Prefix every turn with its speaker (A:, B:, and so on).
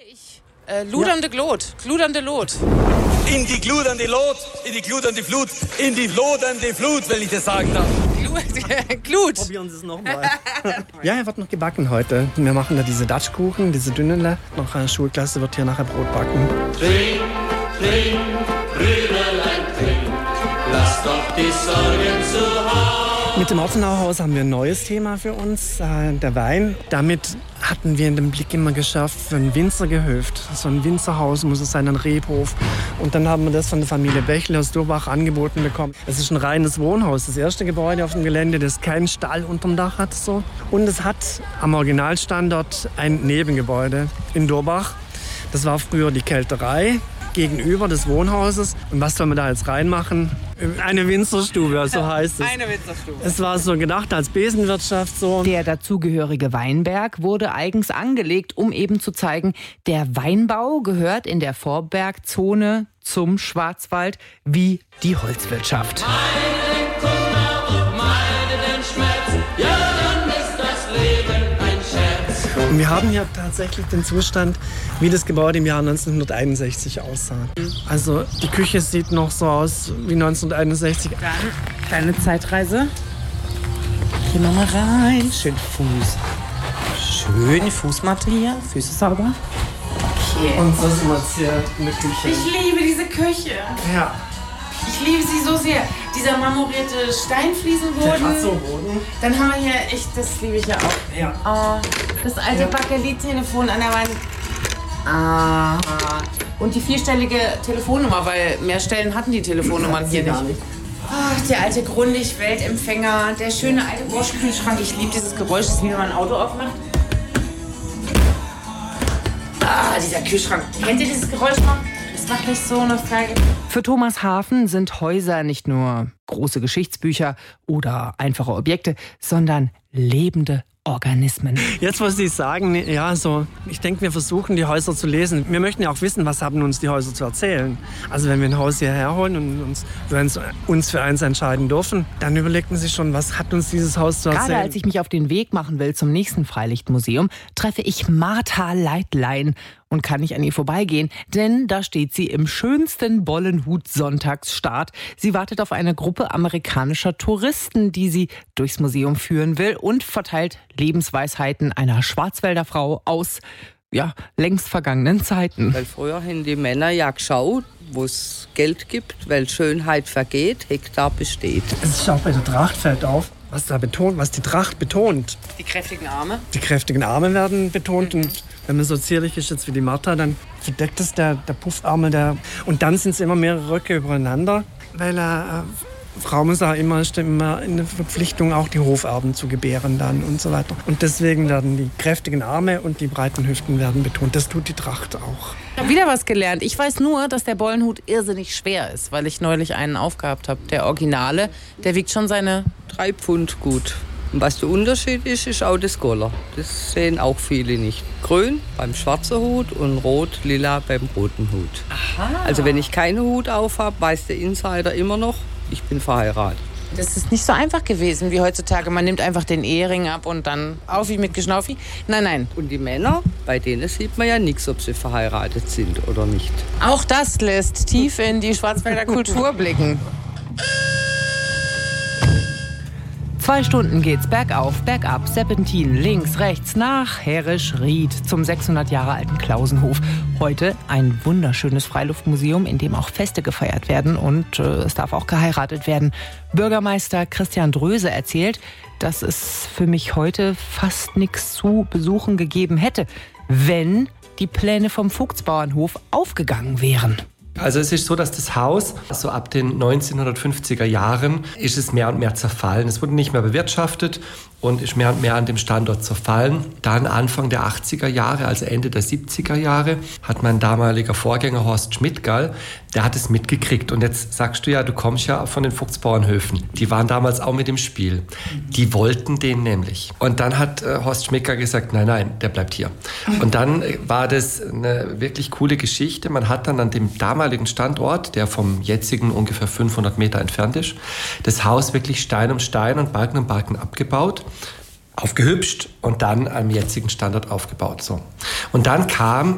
A: Ludernde Glot, gludernde Lot.
B: In die gludernde Lot, in die gludernde Flut, in die lodernde Flut, wenn ich das sagen darf.
A: Glut.
C: Probieren Sie es nochmal. Ja, er wird noch gebacken heute. Wir machen da diese Datschkuchen, diese dünnen. Noch eine Schulklasse wird hier nachher Brot backen.
D: Trink, trink, Brüderlein, trink, lass doch die Sorgen zu Hause.
C: Mit dem Ortenauhaus haben wir ein neues Thema für uns, der Wein. Damit hatten wir in den Blick immer geschafft für ein Winzergehöft. So ein Winzerhaus muss es sein, ein Rebhof. Und dann haben wir das von der Familie Bächle aus Durbach angeboten bekommen. Es ist ein reines Wohnhaus, das erste Gebäude auf dem Gelände, das keinen Stall unterm Dach hat. So. Und es hat am Originalstandort ein Nebengebäude in Durbach. Das war früher die Kälterei gegenüber des Wohnhauses. Und was soll man da jetzt reinmachen? Eine Winzerstube, so heißt es.
A: Eine Winzerstube.
C: Es war so gedacht als Besenwirtschaft. So.
E: Der dazugehörige Weinberg wurde eigens angelegt, um eben zu zeigen, der Weinbau gehört in der Vorbergzone zum Schwarzwald wie die Holzwirtschaft.
D: Meine Kummer und meine den Schmerz, ja, dann ist das Leben ein Scherz.
C: Und wir haben hier tatsächlich den Zustand, wie das Gebäude im Jahr 1961 aussah. Also die Küche sieht noch so aus wie 1961.
A: Dann kleine Zeitreise. Gehen wir mal rein. Schön Fußmatte hier. Füße sauber. Okay.
C: Und so sind wir jetzt hier in der Küche.
A: Ich liebe diese Küche.
C: Ja.
A: Ich liebe sie so sehr. Dieser marmorierte Steinfliesenboden.
C: Terrazzo-Boden.
A: Dann haben wir hier, das liebe ich ja auch.
C: Ja.
A: Oh, das alte Bakelit-Telefon an der Wand. Ah. Und die 4-stellige Telefonnummer, weil mehr Stellen hatten die Telefonnummern hier nicht. Ach, der alte Grundig-Weltempfänger, der schöne alte Bosch-Kühlschrank. Ich liebe dieses Geräusch, das wie wenn man ein Auto aufmacht. Ah, dieser Kühlschrank. Kennt ihr dieses Geräusch noch? Das macht mich so nostalgisch.
E: Für Thomas Hafen sind Häuser nicht nur große Geschichtsbücher oder einfache Objekte, sondern lebende Organismen.
C: Jetzt muss ich sagen, ja, so, ich denke, wir versuchen, die Häuser zu lesen. Wir möchten ja auch wissen, was haben uns die Häuser zu erzählen. Also wenn wir ein Haus hierher holen und uns für eins entscheiden dürfen, dann überlegt man sich schon, was hat uns dieses Haus zu erzählen.
E: Gerade als ich mich auf den Weg machen will zum nächsten Freilichtmuseum, treffe ich Martha Leitlein und kann nicht an ihr vorbeigehen, denn da steht sie im schönsten Bollenhut-Sonntagsstart. Sie wartet auf eine Gruppe amerikanischer Touristen, die sie durchs Museum führen will und verteilt Lebensweisheiten einer Schwarzwälder Frau aus, ja, längst vergangenen Zeiten.
F: Weil früher haben die Männer ja geschaut, wo es Geld gibt, weil Schönheit vergeht, Hektar besteht.
C: Es ist auch bei der Tracht fällt auf, was die Tracht betont.
A: Die kräftigen Arme.
C: Die kräftigen Arme werden betont und wenn man so zierlich ist jetzt wie die Martha, dann verdeckt es der Puffarme. Und dann sind es immer mehrere Röcke übereinander, weil Frau muss auch immer in der Verpflichtung, auch die Hoferben zu gebären dann und so weiter. Und deswegen werden die kräftigen Arme und die breiten Hüften werden betont. Das tut die Tracht auch.
A: Ich habe wieder was gelernt. Ich weiß nur, dass der Bollenhut irrsinnig schwer ist, weil ich neulich einen aufgehabt habe. Der Originale, der wiegt schon seine
F: 3 Pfund gut. Und was der Unterschied ist, ist auch das Goller. Das sehen auch viele nicht. Grün beim schwarzen Hut und rot, lila beim roten Hut.
A: Aha.
F: Also wenn ich keinen Hut auf habe, weiß der Insider immer noch, ich bin verheiratet.
A: Das ist nicht so einfach gewesen wie heutzutage. Man nimmt einfach den Ehering ab und dann auf wie mit Geschnaufi. Nein.
F: Und die Männer, bei denen sieht man ja nichts, ob sie verheiratet sind oder nicht.
A: Auch das lässt tief in die Schwarzwälder Kultur blicken.
E: 2 Stunden geht's bergauf, bergab, Serpentin, links, rechts, nach Herrisch-Ried zum 600 Jahre alten Klausenhof. Heute ein wunderschönes Freiluftmuseum, in dem auch Feste gefeiert werden und es darf auch geheiratet werden. Bürgermeister Christian Dröse erzählt, dass es für mich heute fast nichts zu besuchen gegeben hätte, wenn die Pläne vom Vogtsbauernhof aufgegangen wären.
G: Also es ist so, dass das Haus, so ab den 1950er Jahren, ist es mehr und mehr zerfallen. Es wurde nicht mehr bewirtschaftet und ist mehr und mehr an dem Standort zerfallen. Dann Anfang der 80er Jahre, also Ende der 70er Jahre, hat mein damaliger Vorgänger Horst Schmidtgall, der hat es mitgekriegt. Und jetzt sagst du ja, du kommst ja von den Vogtsbauernhöfen. Die waren damals auch mit im Spiel. Die wollten den nämlich. Und dann hat Horst Schmidtgall gesagt, nein, der bleibt hier. Und dann war das eine wirklich coole Geschichte. Man hat dann an dem damaligen Standort, der vom jetzigen ungefähr 500 Meter entfernt ist, das Haus wirklich Stein um Stein und Balken um Balken abgebaut, aufgehübscht und dann am jetzigen Standort aufgebaut. So. Und dann kam